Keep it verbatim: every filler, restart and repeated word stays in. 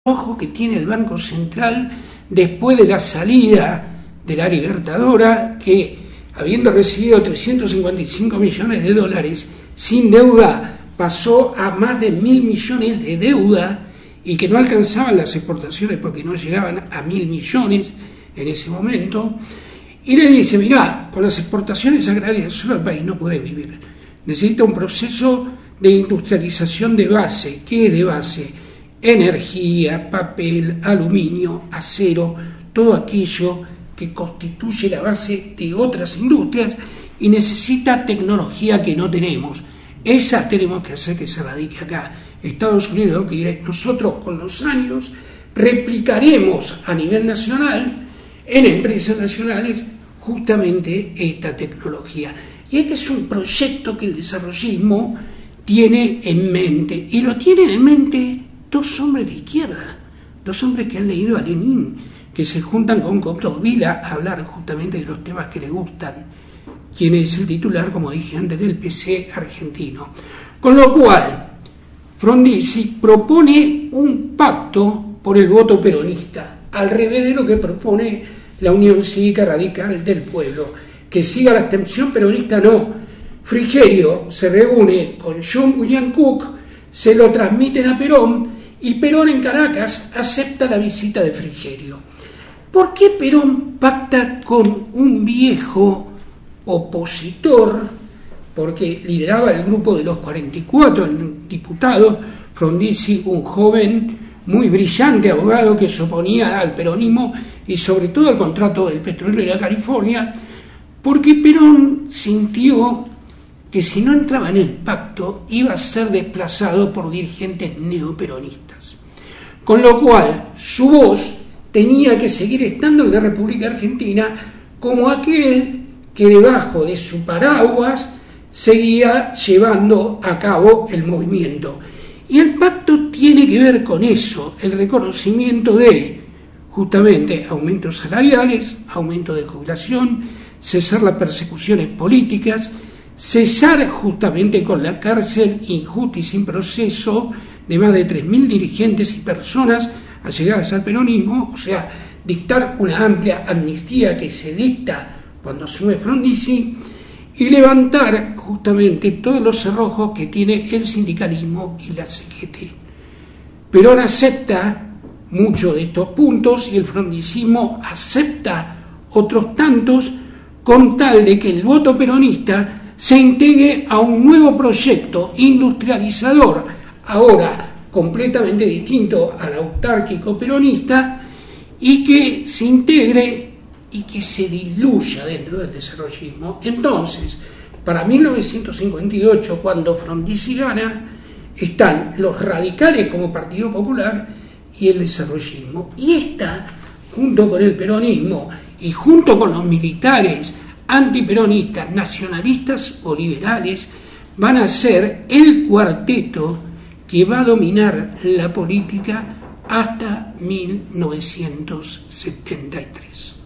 ojo que tiene el Banco Central después de la salida de la Libertadora, que habiendo recibido trescientos cincuenta y cinco millones de dólares sin deuda, pasó a más de mil millones de deuda y que no alcanzaban las exportaciones porque no llegaban a mil millones en ese momento. Y le dice, mirá, con las exportaciones agrarias solo el país no puede vivir. Necesita un proceso de industrialización de base. ¿Qué es de base? Energía, papel, aluminio, acero, todo aquello que constituye la base de otras industrias y necesita tecnología que no tenemos. Esa tenemos que hacer que se radique acá. Estados Unidos, que nosotros con los años replicaremos a nivel nacional, en empresas nacionales, justamente esta tecnología. Y este es un proyecto que el desarrollismo tiene en mente, y lo tienen en mente dos hombres de izquierda, dos hombres que han leído a Lenin, que se juntan con Coptovila a hablar justamente de los temas que les gustan, quien es el titular, como dije antes, del P C argentino. Con lo cual, Frondizi propone un pacto por el voto peronista, al revés de lo que propone la Unión Cívica Radical del Pueblo. Que siga la abstención peronista, no. Frigerio se reúne con John William Cook, se lo transmiten a Perón, y Perón en Caracas acepta la visita de Frigerio. ¿Por qué Perón pacta con un viejo opositor? Porque lideraba el grupo de los cuarenta y cuatro diputados, Frondizi, un joven muy brillante abogado que se oponía al peronismo y sobre todo al contrato del petróleo de la California, porque Perón sintió que si no entraba en el pacto iba a ser desplazado por dirigentes neoperonistas. Con lo cual, su voz tenía que seguir estando en la República Argentina como aquel que debajo de su paraguas seguía llevando a cabo el movimiento. Y el pacto tiene que ver con eso, el reconocimiento de, justamente, aumentos salariales, aumento de jubilación, cesar las persecuciones políticas, cesar justamente con la cárcel injusta y sin proceso de más de tres mil dirigentes y personas allegadas al peronismo, o sea, dictar una amplia amnistía que se dicta cuando asume Frondizi, y levantar justamente todos los cerrojos que tiene el sindicalismo y la C G T. Perón acepta muchos de estos puntos y el frondicismo acepta otros tantos, con tal de que el voto peronista se integre a un nuevo proyecto industrializador, ahora completamente distinto al autárquico peronista, y que se integre y que se diluya dentro del desarrollismo. Entonces, para mil novecientos cincuenta y ocho, cuando Frondizi gana, están los radicales como Partido Popular y el desarrollismo. Y esta, junto con el peronismo y junto con los militares antiperonistas, nacionalistas o liberales, van a ser el cuarteto que va a dominar la política hasta mil novecientos setenta y tres.